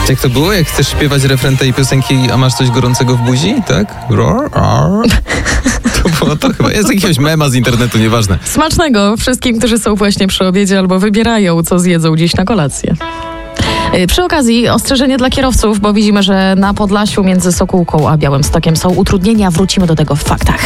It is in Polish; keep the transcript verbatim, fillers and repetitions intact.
Jak to było? Jak chcesz śpiewać refren tej piosenki, a masz coś gorącego w buzi, tak? Roar, roar. To było to chyba. Jest jakiegoś mema z internetu, nieważne. Smacznego wszystkim, którzy są właśnie przy obiedzie albo wybierają, co zjedzą dziś na kolację. Przy okazji ostrzeżenie dla kierowców, bo widzimy, że na Podlasiu między Sokółką a Białymstokiem są utrudnienia. Wrócimy do tego w faktach.